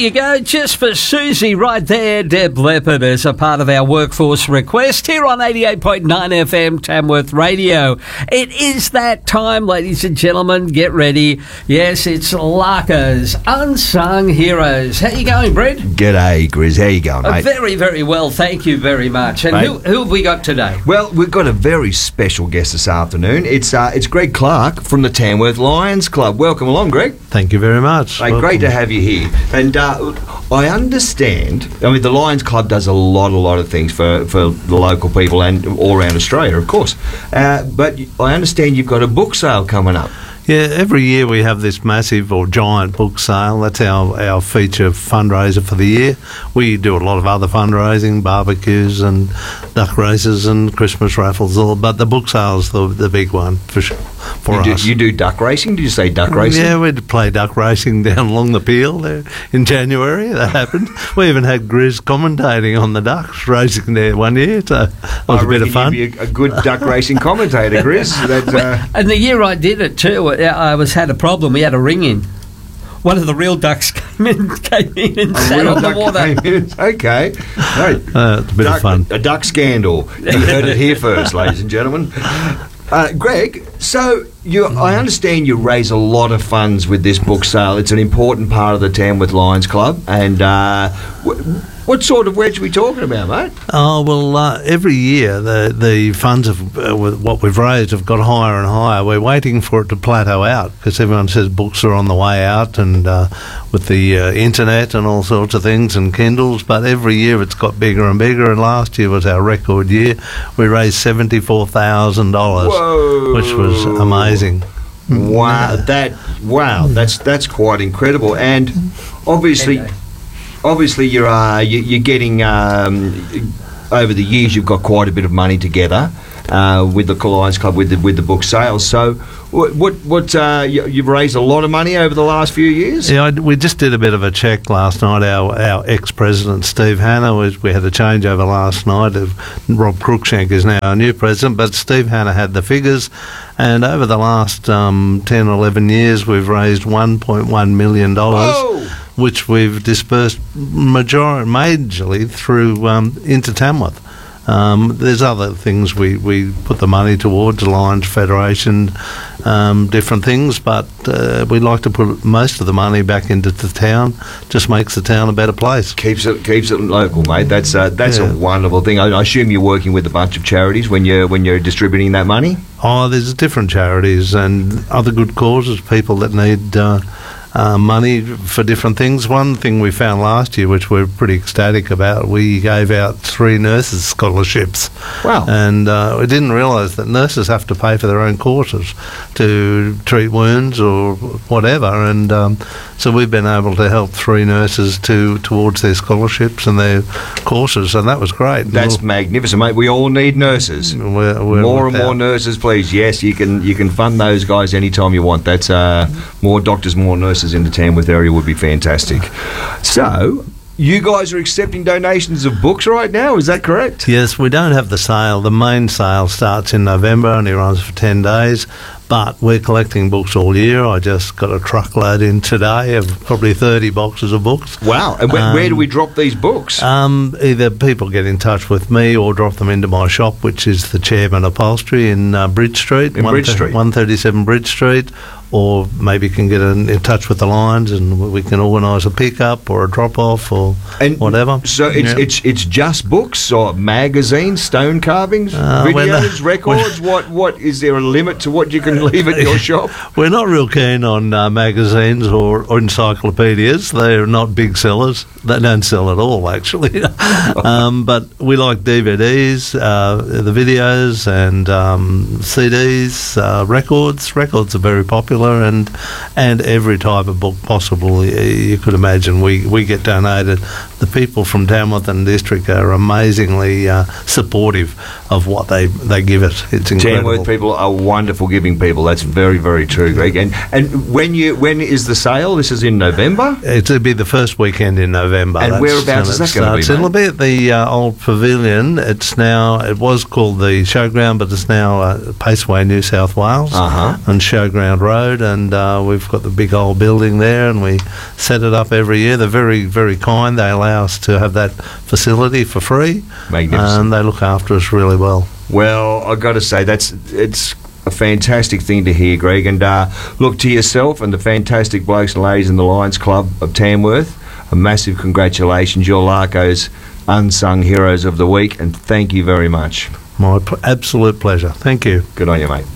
you go, just for Susie right there, Deb Leppard, as a part of our workforce request here on 88.9 FM Tamworth Radio. It is that time, ladies and gentlemen, get ready. Yes, it's Larka's Unsung Heroes. How you going, Brett? G'day, Grizz. How you going, mate? Very, very well, thank you very much. And who have we got today? Well, we've got a very special guest this afternoon. It's Greg Clark from the Tamworth Lions Club. Welcome along, Greg. Thank you very much. Hey, great to have you here. And I understand, the Lions Club does a lot of things for the local people and all around Australia, of course. But I understand you've got a book sale coming up. Yeah, every year we have this massive or giant book sale. That's our feature fundraiser for the year. We do a lot of other fundraising, barbecues and duck races and Christmas raffles, but the book sale's the big one for sure for us. You do duck racing? Did you say duck racing? Yeah, we'd play duck racing down along the Peel there in January. That happened. We even had Grizz commentating on the ducks racing there one year, so it was a bit of fun. You'd be a good duck racing commentator, Grizz. And the year I did it too, I had a problem. We had a ring in. One of the real ducks came in and sat on the water. Okay. Right. It's a bit of fun. A duck scandal. You heard it here first, ladies and gentlemen. Greg, so I understand you raise a lot of funds with this book sale. It's an important part of the Tamworth Lions Club. And what sort of wedge are we talking about, mate? Oh, well, every year the funds of what we've raised have got higher and higher. We're waiting for it to plateau out because everyone says books are on the way out and with the internet and all sorts of things and Kindles, but every year it's got bigger and bigger, and last year was our record year. We raised $74,000, which was amazing. Wow, that's quite incredible. And obviously you're getting over the years you've got quite a bit of money together with the Lions Club with the book sales. So you've raised a lot of money over the last few years? Yeah, we just did a bit of a check last night. Our ex-president Steve Hanna, we had a changeover last night. Rob Cruikshank is now our new president, but Steve Hanna had the figures, and over the last 10 or 11 years we've raised $1.1 million. Whoa! Which we've dispersed majorly through into Tamworth. There's other things we put the money towards, the Lions Federation, different things, but we like to put most of the money back into the town. Just makes the town a better place. Keeps it local, mate. That's a wonderful thing. I assume you're working with a bunch of charities when you're distributing that money? Oh, there's different charities and other good causes, people that need money for different things. One thing we found last year, which we're pretty ecstatic about, we gave out 3 nurses scholarships. Wow. And we didn't realise that nurses have to pay for their own courses to treat wounds or whatever, and so we've been able to help 3 nurses towards their scholarships and their courses, and that was great. That's magnificent, mate. We all need nurses. We're more and more nurses, please. Yes, you can fund those guys anytime you want. That's more doctors, more nurses in the Tamworth area would be fantastic. So, you guys are accepting donations of books right now, is that correct? Yes, we don't have the sale. The main sale starts in November, only runs for 10 days, but we're collecting books all year. I just got a truckload in today of probably 30 boxes of books. Wow. And where do we drop these books? Either people get in touch with me or drop them into my shop, which is the Chairman Upholstery in Bridge Street. 137 Bridge Street. Or maybe you can get in touch with the Lions and we can organise a pick-up or a drop-off or whatever. So it's just books or magazines, stone carvings, videos, records? What is there a limit to what you can leave at your shop? We're not real keen on magazines or encyclopedias. They're not big sellers. They don't sell at all, actually. But we like DVDs, the videos and CDs, records. Records are very popular. And every type of book possible you could imagine we get donated. The people from Tamworth and District are amazingly supportive of what they give us. It's incredible. Tamworth people are wonderful giving people. people. That's very, very true, Greg. And when is the sale? This is in November? It'll be the first weekend in November. And whereabouts is that going to be, It'll be at the old pavilion. It was called the Showground, but it's now Paceway, New South Wales, on Showground Road. And we've got the big old building there, and we set it up every year. They're very, very kind. They allow us to have that facility for free. Magnificent. And they look after us really well. Well, I've got to say, it's a fantastic thing to hear, Greg. And look, to yourself and the fantastic blokes and ladies in the Lions Club of Tamworth, a massive congratulations. You're Larko's unsung heroes of the week, and thank you very much. My absolute pleasure. Thank you. Good on you, mate.